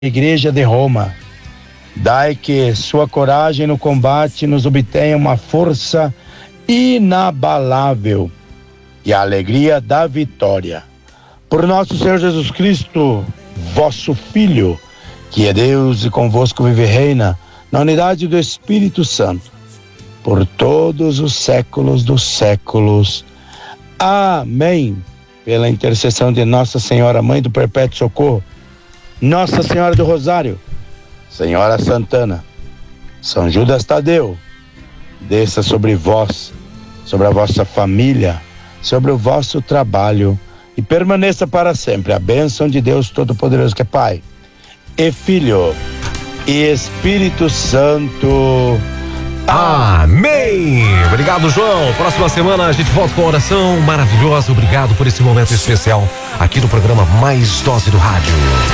Igreja de Roma. Dai que sua coragem no combate nos obtenha uma força inabalável e a alegria da vitória. Por nosso Senhor Jesus Cristo, vosso Filho, que é Deus e convosco vive e reina, na unidade do Espírito Santo, por todos os séculos dos séculos. Amém. Pela intercessão de Nossa Senhora, Mãe do Perpétuo Socorro, Nossa Senhora do Rosário, Senhora Santana, São Judas Tadeu, desça sobre vós, sobre a vossa família, sobre o vosso trabalho e permaneça para sempre a bênção de Deus Todo-Poderoso, que é Pai e Filho e Espírito Santo. Amém! Obrigado, João. Próxima semana a gente volta com a oração maravilhosa. Obrigado por esse momento especial aqui no programa Mais Dose do Rádio.